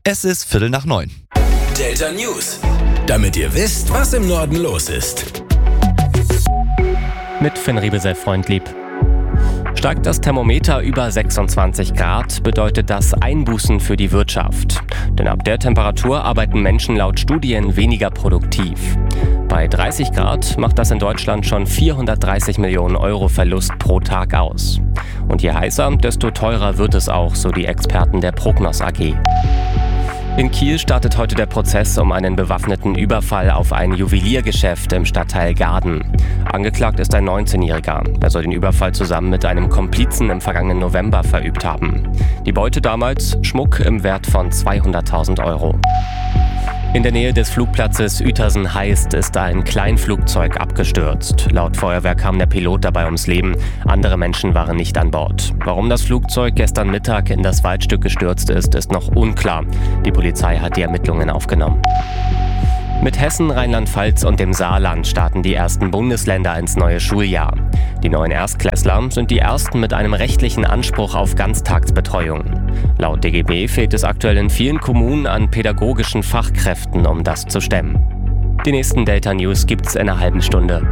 Es ist 8:45. Delta News, damit ihr wisst, was im Norden los ist. Mit Finn Riebesell-Freundlieb. Steigt das Thermometer über 26 Grad, bedeutet das Einbußen für die Wirtschaft. Denn ab der Temperatur arbeiten Menschen laut Studien weniger produktiv. Bei 30 Grad macht das in Deutschland schon 430 Millionen Euro Verlust pro Tag aus. Und je heißer, desto teurer wird es auch, so die Experten der Prognos AG. In Kiel startet heute der Prozess um einen bewaffneten Überfall auf ein Juweliergeschäft im Stadtteil Gaden. Angeklagt ist ein 19-Jähriger. Er soll den Überfall zusammen mit einem Komplizen im vergangenen November verübt haben. Die Beute damals Schmuck im Wert von 200.000 Euro. In der Nähe des Flugplatzes Uetersen-Heist ist ein Kleinflugzeug abgestürzt. Laut Feuerwehr kam der Pilot dabei ums Leben. Andere Menschen waren nicht an Bord. Warum das Flugzeug gestern Mittag in das Waldstück gestürzt ist noch unklar. Die Polizei hat die Ermittlungen aufgenommen. Mit Hessen, Rheinland-Pfalz und dem Saarland starten die ersten Bundesländer ins neue Schuljahr. Die neuen Erstklässler sind die ersten mit einem rechtlichen Anspruch auf Ganztagsbetreuung. Laut DGB fehlt es aktuell in vielen Kommunen an pädagogischen Fachkräften, um das zu stemmen. Die nächsten Delta News gibt's in einer halben Stunde.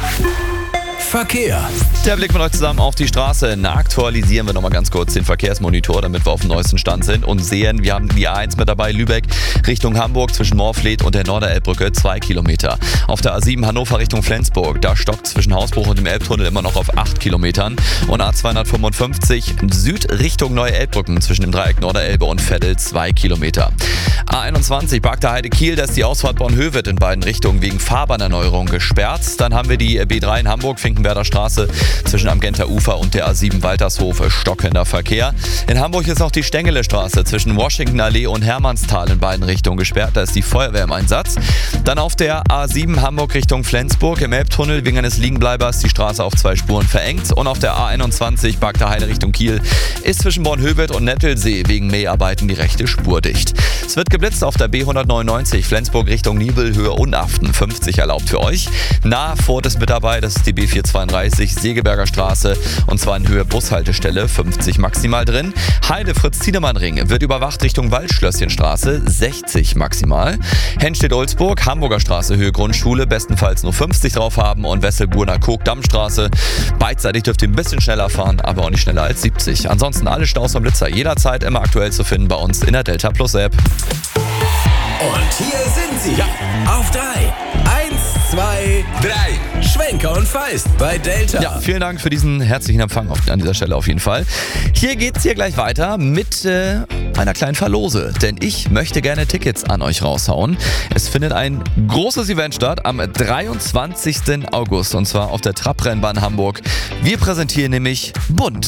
Verkehr. Der Blick mit euch zusammen auf die Straße. Aktualisieren wir nochmal ganz kurz den Verkehrsmonitor, damit wir auf dem neuesten Stand sind und sehen, wir haben die A1 mit dabei, Lübeck Richtung Hamburg zwischen Morfleet und der Norderelbbrücke 2 Kilometer. Auf der A7 Hannover Richtung Flensburg, da stockt zwischen Hausbruch und dem Elbtunnel immer noch auf 8 Kilometern. Und A255 Süd Richtung Neue-Elbbrücken zwischen dem Dreieck Norderelbe und Veddel 2 Kilometer. A21 Bagda Heide Kiel, da ist die Ausfahrt Bornhöved in beiden Richtungen wegen Fahrbahnerneuerung gesperrt. Dann haben wir die B3 in Hamburg, Finkenwerder Straße zwischen am Genter Ufer und der A7 Waltershof stockender Verkehr. In Hamburg ist auch die Stengele Straße zwischen Washington Allee und Hermannsthal in beiden Richtungen gesperrt. Da ist die Feuerwehr im Einsatz. Dann auf der A7 Hamburg Richtung Flensburg im Elbtunnel wegen eines Liegenbleibers die Straße auf 2 Spuren verengt. Und auf der A21 Bagda Heide Richtung Kiel ist zwischen Bornhöved und Nettelsee wegen Mäharbeiten die rechte Spur dicht. Es wird geblitzt auf der B199 Flensburg Richtung Nibelhöhe Unaften 50 erlaubt für euch. Nahe Furt ist mit dabei, das ist die B432 Segeberger Straße und zwar in Höhe Bushaltestelle 50 maximal drin. Heide Fritz-Tiedemann-Ring wird überwacht Richtung Waldschlösschenstraße 60 maximal. Henstedt-Ulzburg, Hamburger Straße Höhe Grundschule bestenfalls nur 50 drauf haben und Wesselburner-Kog-Dammstraße. Beidseitig dürft ihr ein bisschen schneller fahren, aber auch nicht schneller als 70. Ansonsten alle Staus vom Blitzer jederzeit immer aktuell zu finden bei uns in der Delta Plus App. Und hier sind sie. Ja. Auf 3. 1, 2, 3. Schwenker und Feist bei Delta. Ja, vielen Dank für diesen herzlichen Empfang an dieser Stelle auf jeden Fall. Hier geht's hier gleich weiter mit einer kleinen Verlose, denn ich möchte gerne Tickets an euch raushauen. Es findet ein großes Event statt am 23. August und zwar auf der Trabrennbahn Hamburg. Wir präsentieren nämlich Bunt.